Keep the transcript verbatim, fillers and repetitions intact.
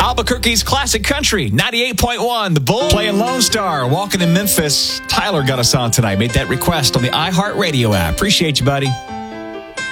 Albuquerque's classic country, ninety-eight point one. The Bull playing Lone Star, walking in Memphis. Tyler got us on tonight. Made that request on the iHeartRadio app. Appreciate you, buddy.